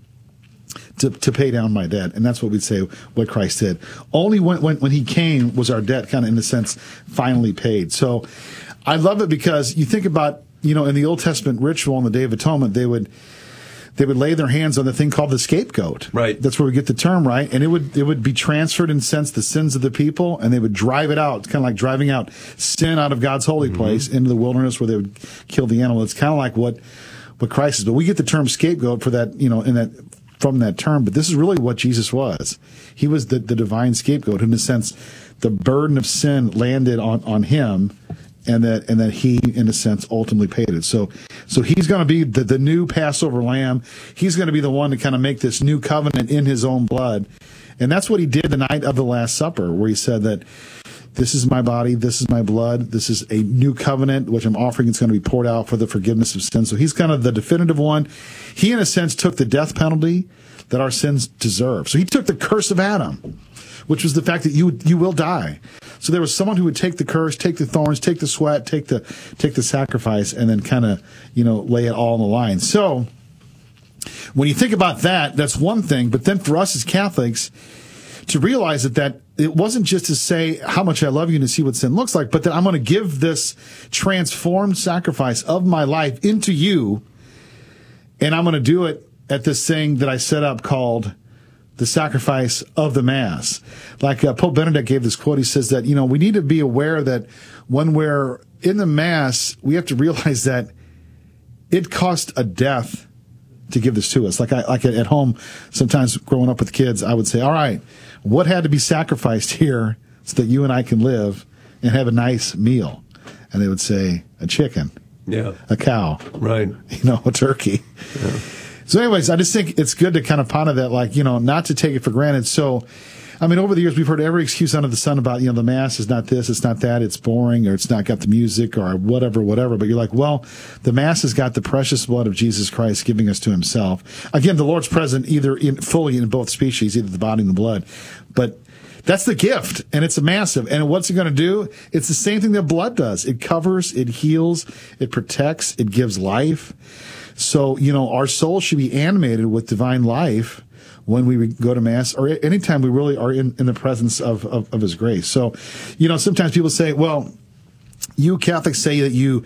to pay down my debt. And that's what we'd say what Christ did. Only when he came was our debt kind of, in a sense, finally paid. So I love it because you think about, in the Old Testament ritual on the Day of Atonement, they would lay their hands on the thing called the scapegoat. Right. That's where we get the term, right? And it would be transferred, in a sense, the sins of the people, and they would drive it out. It's kind of like driving out sin out of God's holy place into the wilderness where they would kill the animal. It's kind of like what Christ is. But we get the term scapegoat for that, from that term, but this is really what Jesus was. He was the divine scapegoat. In a sense, the burden of sin landed on him, and that he, in a sense, ultimately paid it. So he's going to be the new Passover lamb. He's going to be the one to kind of make this new covenant in his own blood. And that's what he did the night of the Last Supper, where he said that this is my body, this is my blood, this is a new covenant, which I'm offering. It's going to be poured out for the forgiveness of sins. So he's kind of the definitive one. He, in a sense, took the death penalty that our sins deserve. So he took the curse of Adam, which was the fact that you will die. So there was someone who would take the curse, take the thorns, take the sweat, take the sacrifice, and then kind of, lay it all on the line. So when you think about that, that's one thing. But then for us as Catholics, to realize that it wasn't just to say how much I love you and to see what sin looks like, but that I'm going to give this transformed sacrifice of my life into you, and I'm going to do it at this thing that I set up called the sacrifice of the Mass. Like Pope Benedict gave this quote. He says that, we need to be aware that when we're in the Mass, we have to realize that it cost a death to give this to us. Like at home, sometimes growing up with kids, I would say, all right, what had to be sacrificed here so that you and I can live and have a nice meal? And they would say, a chicken, a cow, right, a turkey. Yeah. So anyways, I just think it's good to kind of ponder that, not to take it for granted. So, over the years, we've heard every excuse under the sun about, the Mass is not this, it's not that, it's boring, or it's not got the music, or whatever. But you're like, well, the Mass has got the precious blood of Jesus Christ giving us to himself. Again, the Lord's present fully in both species, either the body and the blood. But that's the gift, and it's massive. And what's it going to do? It's the same thing that blood does. It covers, it heals, it protects, it gives life. So, our soul should be animated with divine life when we go to Mass, or anytime we really are in the presence of his grace. So, sometimes people say, well, you Catholics say that you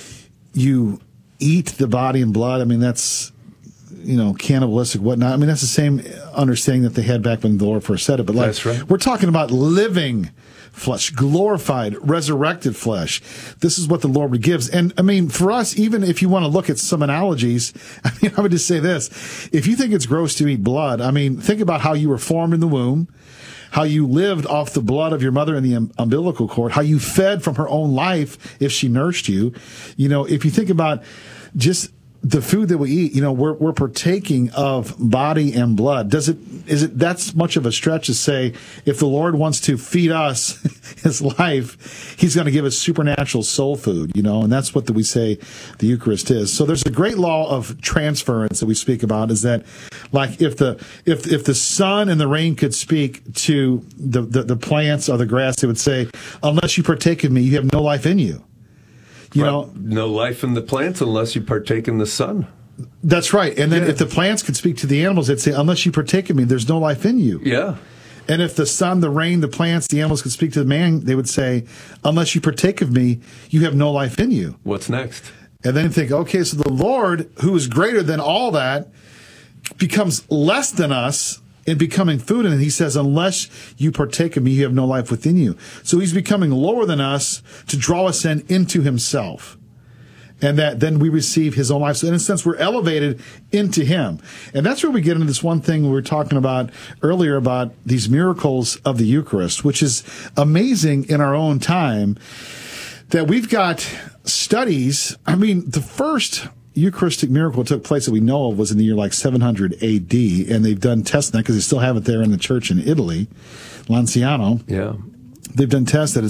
eat the body and blood. That's, cannibalistic, whatnot. That's the same understanding that they had back when the Lord first said it. But that's right. We're talking about living flesh, glorified, resurrected flesh. This is what the Lord gives. And for us, even if you want to look at some analogies, I would just say this. If you think it's gross to eat blood, think about how you were formed in the womb, how you lived off the blood of your mother in the umbilical cord, how you fed from her own life if she nursed you. If you think about just the food that we eat, we're partaking of body and blood. Is it that's much of a stretch to say if the Lord wants to feed us his life, he's going to give us supernatural soul food, and that's what we say the Eucharist is. So there's a great law of transference that we speak about, is that like if the sun and the rain could speak to the plants or the grass, they would say, unless you partake of me, you have no life in you. No life in the plants unless you partake in the sun. That's right. And then if the plants could speak to the animals, they'd say, unless you partake of me, there's no life in you. Yeah. And if the sun, the rain, the plants, the animals could speak to the man, they would say, unless you partake of me, you have no life in you. What's next? And then you think, okay, so the Lord, who is greater than all that, becomes less than us in becoming food. And he says, unless you partake of me, you have no life within you. So he's becoming lower than us to draw us into himself. And that then we receive his own life. So in a sense, we're elevated into him. And that's where we get into this one thing we were talking about earlier about these miracles of the Eucharist, which is amazing in our own time, that we've got studies. I mean, the first Eucharistic miracle that took place that we know of was in the year like 700 AD. And they've done tests on that because they still have it there in the church in Italy, Lanciano. Yeah. They've done tests that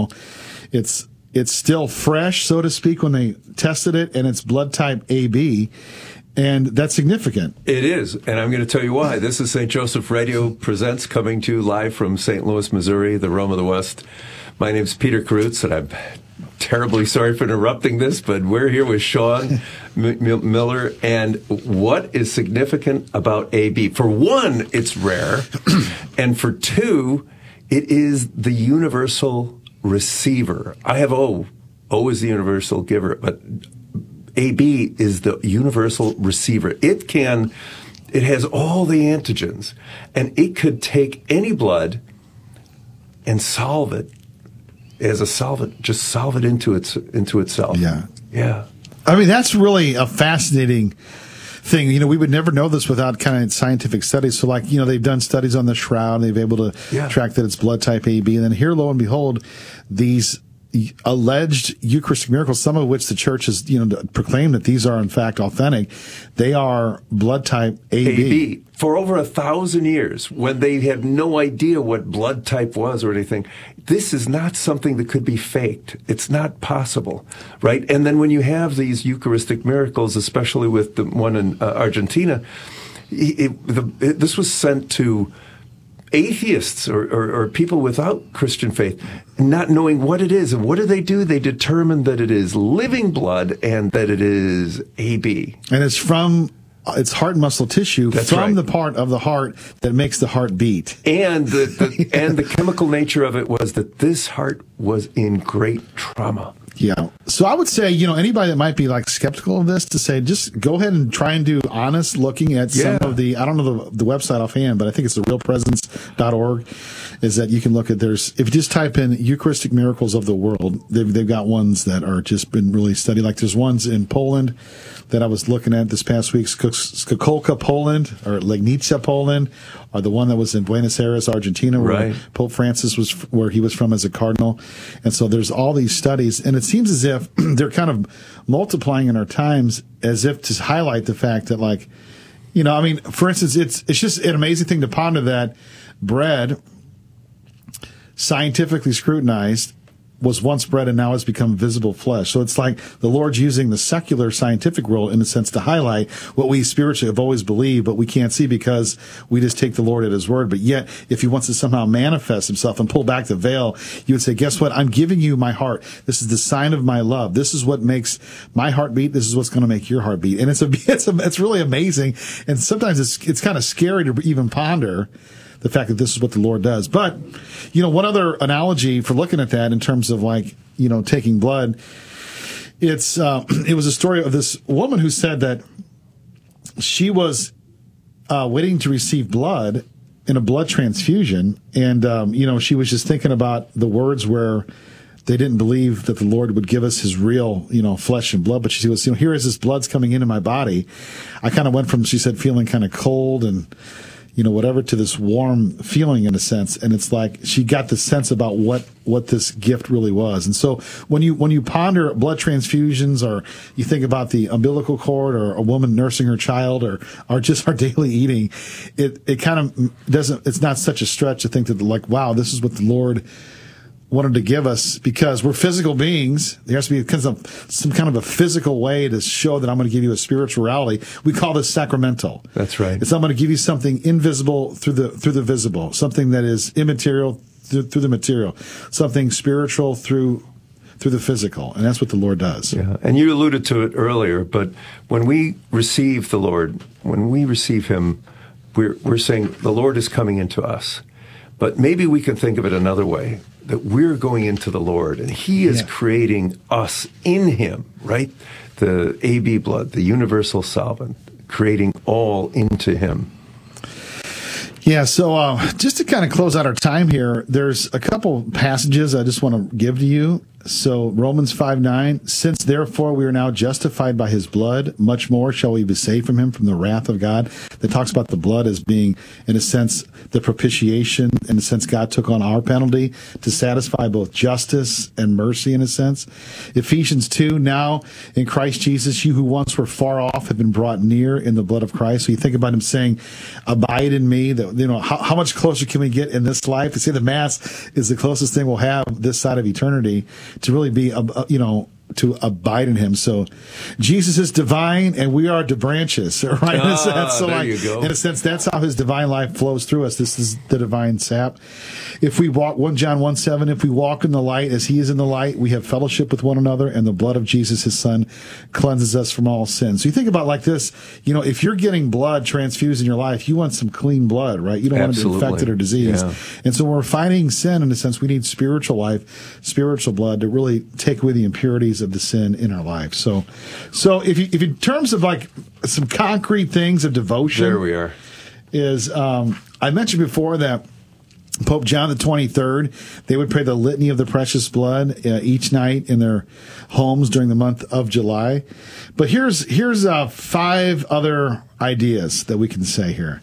it's still fresh, so to speak, when they tested it, and it's blood type AB, and that's significant. It is, and I'm going to tell you why. This is St. Joseph Radio Presents, coming to you live from St. Louis, Missouri, the Rome of the West. My name's Peter Karutz, and I'm terribly sorry for interrupting this, but we're here with Sean Miller, and what is significant about AB? For one, it's rare, and for two, it is the universal receiver. I have O. O is the universal giver, but AB is the universal receiver. It has all the antigens, and it could take any blood and solve it as a solvent, just solve it into itself. Yeah. Yeah. I mean, that's really a fascinating thing. You know, we would never know this without kind of scientific studies. So, like, you know, they've done studies on the shroud. They've been able to track that it's blood type AB. And then here, lo and behold, these alleged Eucharistic miracles, some of which the church has, you know, proclaimed that these are in fact authentic. They are blood type AB. For over 1,000 years, when they had no idea what blood type was or anything, this is not something that could be faked. It's not possible, right? And then when you have these Eucharistic miracles, especially with the one in Argentina, this was sent to atheists or people without Christian faith, not knowing what it is. And what do? They determine that it is living blood and that it is AB. And it's from it's heart and muscle tissue. That's from right. the part of the heart that makes the heart beat. And the chemical nature of it was that this heart was in great trauma. Yeah. So I would say, you know, anybody that might be like skeptical of this, to say, just go ahead and try and do honest looking at some of the, I don't know the website offhand, but I think it's the realpresence.org, is that you can look at, if you just type in Eucharistic miracles of the world, they've got ones that are just been really studied. Like there's ones in Poland that I was looking at this past week, Skokolka, Poland, or Legnica, Poland, or the one that was in Buenos Aires, Argentina, where Pope Francis was, where he was from as a cardinal. And so there's all these studies, and it seems as if they're kind of multiplying in our times, as if to highlight the fact that, like, you know, I mean, for instance, it's just an amazing thing to ponder that bread, scientifically scrutinized, was once bread and now has become visible flesh. So it's like the Lord's using the secular scientific world, in a sense, to highlight what we spiritually have always believed, but we can't see because we just take the Lord at his word. But yet, if he wants to somehow manifest himself and pull back the veil, you would say, guess what? I'm giving you my heart. This is the sign of my love. This is what makes my heart beat. This is what's going to make your heart beat. And it's really amazing. And sometimes it's kind of scary to even ponder the fact that this is what the Lord does. But, you know, one other analogy for looking at that in terms of, like, you know, taking blood, it was a story of this woman who said that she was waiting to receive blood in a blood transfusion. And, you know, she was just thinking about the words where they didn't believe that the Lord would give us his real, you know, flesh and blood. But she was, you know, here is this blood's coming into my body. I kind of went from, she said, feeling kind of cold and, you know, whatever, to this warm feeling in a sense. And it's like she got the sense about what this gift really was. And so when you ponder blood transfusions, or you think about the umbilical cord, or a woman nursing her child, or just our daily eating, it kind of doesn't, it's not such a stretch to think that, like, wow, this is what the Lord wanted to give us, because we're physical beings. There has to be some kind of a physical way to show that I'm going to give you a spirituality. We call this sacramental. That's right. It's I'm going to give you something invisible through the visible, something that is immaterial through the material, something spiritual through through the physical, and that's what the Lord does. Yeah, and you alluded to it earlier, but when we receive the Lord, when we receive Him, we're saying the Lord is coming into us. But maybe we can think of it another way, that we're going into the Lord, and He is creating us in Him, right? The AB blood, the universal solvent, creating all into Him. Yeah, so just to kind of close out our time here, there's a couple passages I just want to give to you. So Romans 5:9, since therefore we are now justified by His blood, much more shall we be saved from Him, from the wrath of God. That talks about the blood as being, in a sense, the propitiation. In a sense, God took on our penalty to satisfy both justice and mercy, in a sense. Ephesians 2, now in Christ Jesus, you who once were far off have been brought near in the blood of Christ. So you think about Him saying, abide in me. That, you know, how much closer can we get in this life? To say the Mass is the closest thing we'll have this side of eternity, to really be, to abide in Him. So Jesus is divine and we are the branches, right? In a sense. So there you go. In a sense, that's how His divine life flows through us. This is the divine sap. If we walk, 1 John 1:7, if we walk in the light as He is in the light, we have fellowship with one another, and the blood of Jesus, His Son, cleanses us from all sin. So you think about it like this, if you're getting blood transfused in your life, you want some clean blood, right? You don't want it to be infected or diseased. Yeah. And so when we're fighting sin, in a sense, we need spiritual life, spiritual blood to really take away the impurities of the sin in our life. So if you in terms of like some concrete things of devotion, there we are. Is I mentioned before that Pope John the 23rd, they would pray the litany of the precious blood each night in their homes during the month of July. But here's 5 other ideas that we can say here.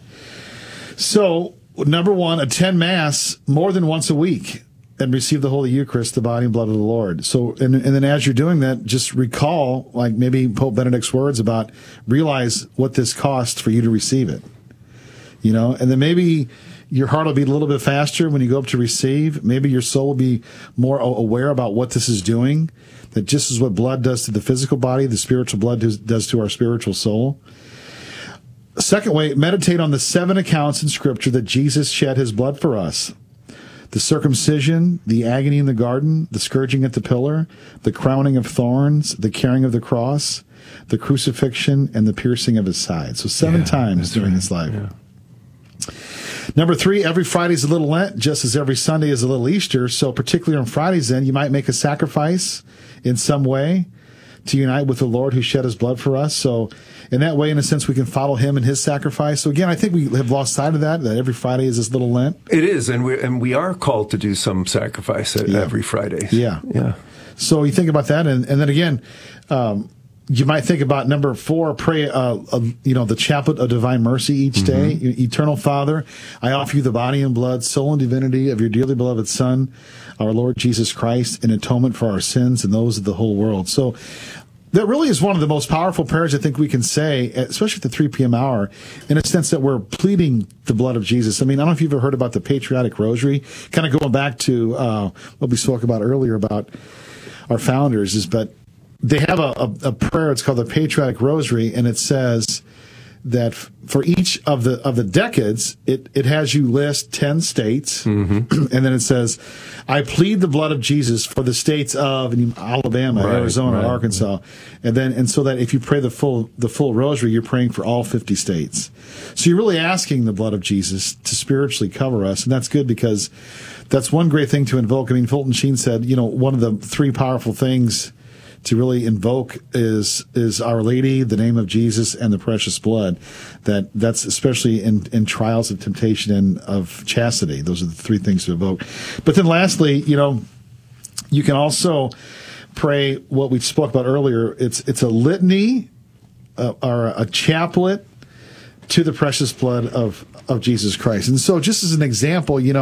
So number 1, attend Mass more than once a week and receive the Holy Eucharist, the body and blood of the Lord. So, and then as you're doing that, just recall, like maybe Pope Benedict's words about realize what this costs for you to receive it. And then maybe your heart will beat a little bit faster when you go up to receive. Maybe your soul will be more aware about what this is doing, that just as what blood does to the physical body, the spiritual blood does to our spiritual soul. Second way, meditate on the 7 accounts in Scripture that Jesus shed His blood for us. The circumcision, the agony in the garden, the scourging at the pillar, the crowning of thorns, the carrying of the cross, the crucifixion, and the piercing of His side. So 7 times during His life. Yeah. Number 3, every Friday is a little Lent, just as every Sunday is a little Easter. So particularly on Fridays, then, you might make a sacrifice in some way to unite with the Lord who shed His blood for us. So in that way, in a sense, we can follow Him in His sacrifice. So again, I think we have lost sight of that every Friday is this little Lent. It is, and we are called to do some sacrifice every Friday. Yeah. So you think about that, and then again, you might think about number 4, pray, the chaplet of divine mercy each day. Eternal Father, I offer you the body and blood, soul and divinity of your dearly beloved Son, our Lord Jesus Christ, in atonement for our sins and those of the whole world. So that really is one of the most powerful prayers I think we can say, especially at the 3 p.m. hour, in a sense that we're pleading the blood of Jesus. I mean, I don't know if you've ever heard about the Patriotic Rosary, kind of going back to what we spoke about earlier about our founders, but they have a prayer. It's called the Patriotic Rosary, and it says that for each of the decades, it has you list 10 states, and then it says, "I plead the blood of Jesus for the states of Alabama, Arizona, Arkansas," and so that if you pray the full Rosary, you're praying for all 50 states. So you're really asking the blood of Jesus to spiritually cover us, and that's good because that's one great thing to invoke. I mean, Fulton Sheen said, one of the 3 powerful things to really invoke is Our Lady, the name of Jesus, and the precious blood. That's especially in trials of temptation and of chastity. Those are the 3 things to invoke. But then lastly, you can also pray what we spoke about earlier. It's a litany or a chaplet to the precious blood of Jesus Christ. And so just as an example,